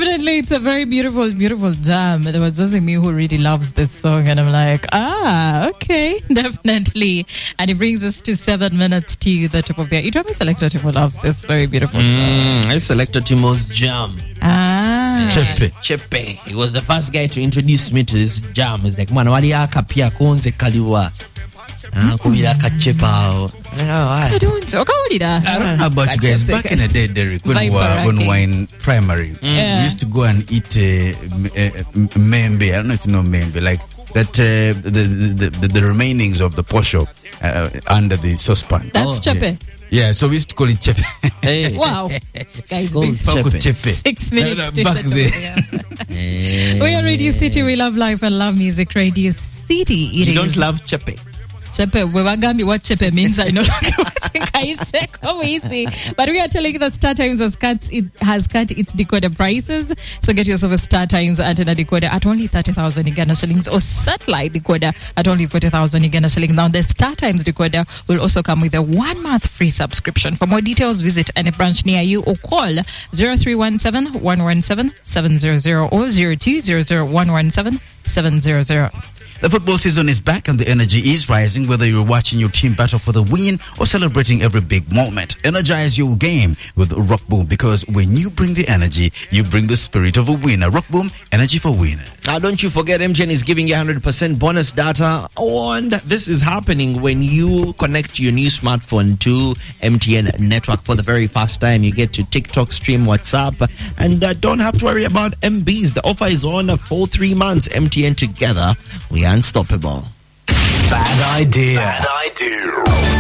Definitely, it's a very beautiful, beautiful jam. There was just me who really loves this song, and I'm like, okay, definitely. And it brings us to 7 minutes to the top of the hour. You told me Selector Timo loves this very beautiful song. I selected Timo's jam. Chepe. He was the first guy to introduce me to this jam. He's like, man, wali aka pia konze kaliwa. Kubila kachepa. I don't know about you guys. Back in the day, Derek, when we were in primary, we used to go and eat membe. I don't know if you know membe, like that the remainings of the posho under the saucepan. That's chepe. Yeah, so we used to call it chepe. Hey. Wow. Guys, big chepe. 6 minutes to back there. We are Radio City. We love life and love music. Radio City. You don't love chepe? Chepe, wewagambi what chepe means. I know what I say. But we are telling you that Star Times has cut its decoder prices. So get yourself a Star Times antenna decoder at only 30,000 Uganda shillings, or satellite decoder at only 40,000 Uganda shillings. Now the Star Times decoder will also come with a 1 month free subscription. For more details, visit any branch near you or call 0317 117 700 or 0200 117 700. The football season is back and the energy is rising, whether you're watching your team battle for the win or celebrating every big moment. Energize your game with Rock Boom, because when you bring the energy, you bring the spirit of a winner. Rock Boom, energy for winners. Now, don't you forget, MTN is giving you 100% bonus data. And this is happening when you connect your new smartphone to MTN network for the very first time. You get to TikTok, stream, WhatsApp, and don't have to worry about MBs. The offer is on for 3 months. MTN together, we are unstoppable. Bad idea.